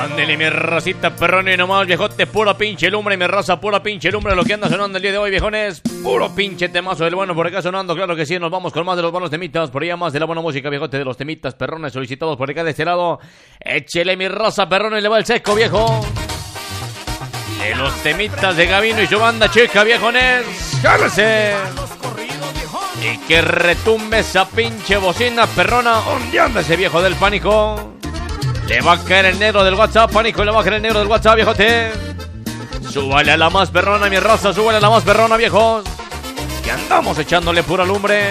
Ándele, mi racita perrona y nomás, viejote, pura pinche lumbre, mi raza, pura pinche lumbre. Lo que anda sonando el día de hoy, viejones, puro pinche temazo del bueno por acá sonando, claro que sí. Nos vamos con más de los buenos temitas, por allá más de la buena música, viejote, de los temitas perrones solicitados por acá de este lado. Échele, mi raza perrona, y le va el seco, viejo. De los temitas de Gabino y su banda chica, viejones. ¡Jálese! Y que retumbe esa pinche bocina perrona. ¿Dónde anda ese viejo del pánico? Le va a caer el negro del WhatsApp, pánico, le va a caer el negro del WhatsApp, viejote. Súbale a la más perrona, mi raza, súbale a la más perrona, viejos. Que andamos echándole pura lumbre.